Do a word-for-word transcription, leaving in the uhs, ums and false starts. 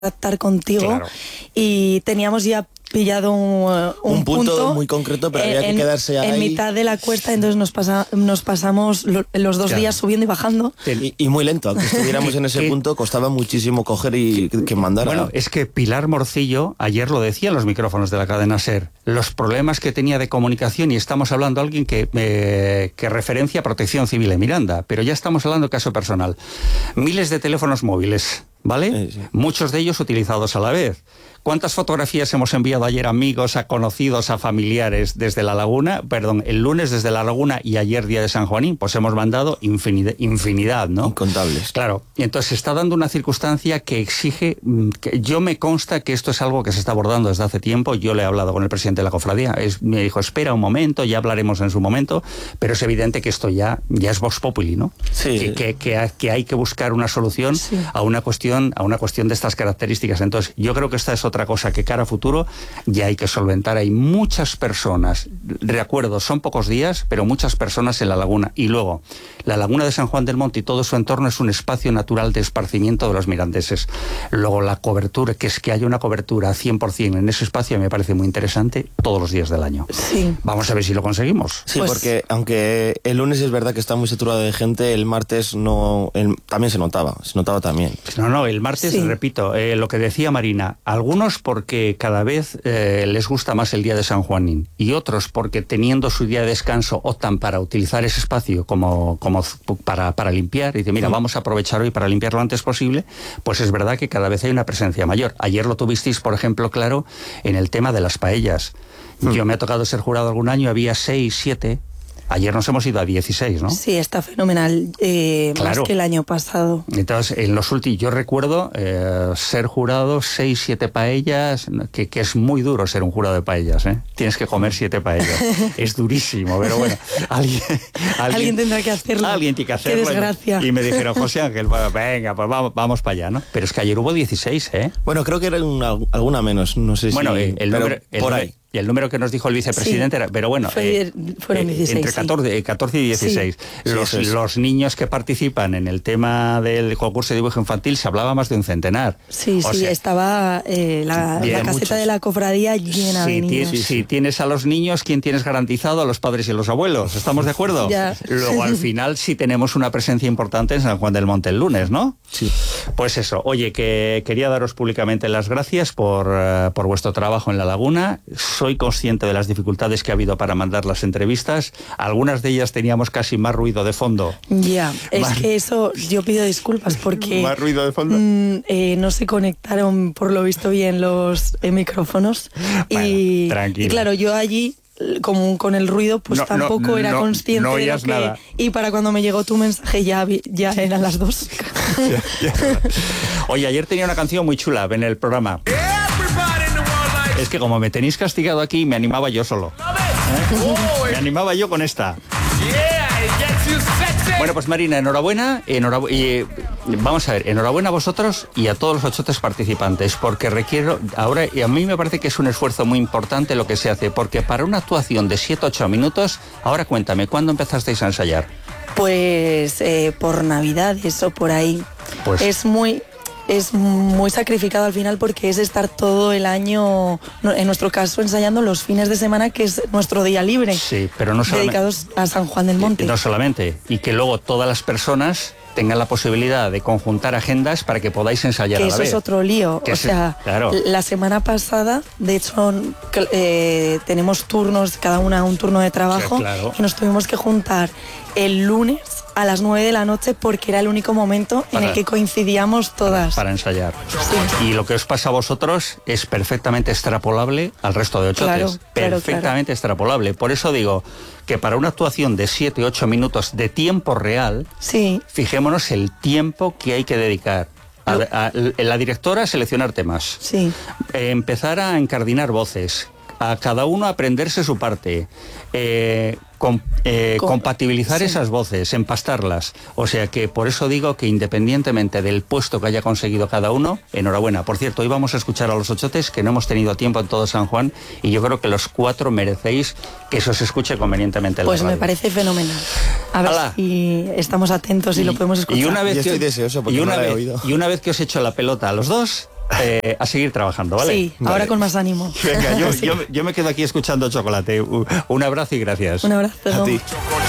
contactar contigo, claro. Y teníamos ya pillado un, un, un punto, punto muy concreto, pero había en, que quedarse ahí. En mitad de la cuesta, entonces nos, pasa, nos pasamos lo, los dos claro. días subiendo y bajando. Y, y muy lento, aunque estuviéramos en ese punto, costaba muchísimo coger y que mandara. Bueno, es que Pilar Morcillo ayer lo decía en los micrófonos de la cadena SER, los problemas que tenía de comunicación, y estamos hablando de alguien que, eh, que referencia a Protección Civil en Miranda, pero ya estamos hablando de caso personal. Miles de teléfonos móviles, ¿vale? Sí, sí. Muchos de ellos utilizados a la vez. ¿Cuántas fotografías hemos enviado ayer a amigos, a conocidos, a familiares desde La Laguna? Perdón, el lunes desde La Laguna y ayer día de San Juanín, pues hemos mandado infinidad, infinidad, ¿no? Incontables. Claro, y entonces se está dando una circunstancia que exige, que yo me consta que esto es algo que se está abordando desde hace tiempo. Yo le he hablado con el presidente de la cofradía, es, me dijo, espera un momento, ya hablaremos en su momento, pero es evidente que esto ya, ya es vox populi, ¿no? Sí. Que, que, que, que hay que buscar una solución sí. a una cuestión, a una cuestión de estas características. Entonces, yo creo que esta es otra cosa que cara a futuro ya hay que solventar. Hay muchas personas, de acuerdo, son pocos días, pero muchas personas en la laguna. Y luego, la laguna de San Juan del Monte y todo su entorno es un espacio natural de esparcimiento de los mirandeses. Luego, la cobertura, que es que haya una cobertura cien por ciento en ese espacio, me parece muy interesante todos los días del año. Sí. Vamos a ver si lo conseguimos. Sí, pues... porque aunque el lunes es verdad que está muy saturado de gente, el martes no, el, también se notaba, se notaba también. No, no, el martes, sí. repito, eh, lo que decía Marina, algunos por porque cada vez eh, les gusta más el día de San Juanín, y otros porque teniendo su día de descanso optan para utilizar ese espacio como, como para, para limpiar, y dicen, mira, sí. vamos a aprovechar hoy para limpiar lo antes posible, pues es verdad que cada vez hay una presencia mayor. Ayer lo tuvisteis, por ejemplo, claro, en el tema de las paellas. Mm. Yo me ha tocado ser jurado algún año, había seis, siete... Ayer nos hemos ido a dieciséis, ¿no? Sí, está fenomenal, eh, claro. más que el año pasado. Entonces, en los últimos, yo recuerdo eh, ser jurado seis, siete paellas, que, que es muy duro ser un jurado de paellas, ¿eh? Tienes que comer siete paellas. Es durísimo, pero bueno, alguien, alguien, alguien tendrá que hacerlo. Alguien tiene que hacerlo. Qué desgracia. Y me dijeron, José Ángel, bueno, venga, pues vamos, vamos para allá, ¿no? Pero es que ayer hubo dieciséis, ¿eh? Bueno, creo que era una, alguna menos, no sé bueno, si... el, el pero número, el por número, ahí. Y el número que nos dijo el vicepresidente sí, era, pero bueno, fue, eh, fueron dieciséis, entre catorce, catorce y dieciséis. Sí. Los, sí, los niños que participan en el tema del concurso de dibujo infantil se hablaba más de un centenar. Sí, o sí, sea, estaba eh, la, la caseta muchos. de la cofradía llena sí, de niños. Si sí, sí. tienes a los niños, ¿quién tienes garantizado? A los padres y a los abuelos. ¿Estamos de acuerdo? Ya. Luego, al final, sí tenemos una presencia importante en San Juan del Monte el lunes, ¿no? Sí. Pues eso. Oye, que quería daros públicamente las gracias por, uh, por vuestro trabajo en La Laguna. Soy consciente de las dificultades que ha habido para mandar las entrevistas. Algunas de ellas teníamos casi más ruido de fondo. Ya, es más... que eso, yo pido disculpas porque... ¿Más ruido de fondo? Mmm, eh, no se conectaron, por lo visto, bien los eh, micrófonos. Bueno, y, tranquilo. y claro, yo allí... Como con el ruido, pues no, tampoco no, era no, consciente no de lo que... Nada. Y para cuando me llegó tu mensaje ya, ya eran las dos. ya, ya. Oye, ayer tenía una canción muy chula en el programa. Es que como me tenéis castigado aquí, me animaba yo solo. ¿Eh? Me animaba yo con esta. Bueno, pues Marina, enhorabuena, enhorabuena y, vamos a ver, enhorabuena a vosotros y a todos los ochotes participantes, porque requiero, ahora, y a mí me parece que es un esfuerzo muy importante lo que se hace, porque para una actuación de siete a ocho minutos, ahora cuéntame, ¿cuándo empezasteis a ensayar? Pues eh, por Navidades o por ahí. Pues, es muy... Es muy sacrificado al final porque es estar todo el año, en nuestro caso, ensayando los fines de semana, que es nuestro día libre. Sí, pero no solamente... Dedicados a San Juan del Monte. No solamente, y que luego todas las personas tengan la posibilidad de conjuntar agendas para que podáis ensayar que a la eso vez. Es otro lío. Que o es, sea, claro. La semana pasada, de hecho, eh, tenemos turnos, cada una un turno de trabajo, sí, claro. y nos tuvimos que juntar el lunes a las nueve de la noche porque era el único momento para, en el que coincidíamos todas. Para, para ensayar. Sí. Y lo que os pasa a vosotros es perfectamente extrapolable al resto de ochotes. Claro, perfectamente claro, claro. extrapolable. Por eso digo que para una actuación de siete, ocho minutos de tiempo real, sí. fijémonos el tiempo que hay que dedicar. A, a, a la directora a seleccionar temas. Sí. Eh, empezar a encardinar voces. A cada uno aprenderse su parte. Eh, Com, eh, Com, compatibilizar sí. esas voces, empastarlas. O sea que por eso digo que independientemente del puesto que haya conseguido cada uno, enhorabuena. Por cierto, hoy vamos a escuchar a los ochotes, que no hemos tenido tiempo en todo San Juan, y yo creo que los cuatro merecéis que eso se escuche convenientemente en pues la radio. Me parece fenomenal. A ver Alá. si estamos atentos y, y lo podemos escuchar. Y una vez yo que, estoy deseoso porque y una no la he vez, oído. Y una vez que os echo la pelota a los dos, eh, a seguir trabajando, ¿vale? Sí, vale. ahora con más ánimo. Venga, yo, Sí. yo, yo me quedo aquí escuchando Chocolate. Un abrazo y gracias. Un abrazo. A ti.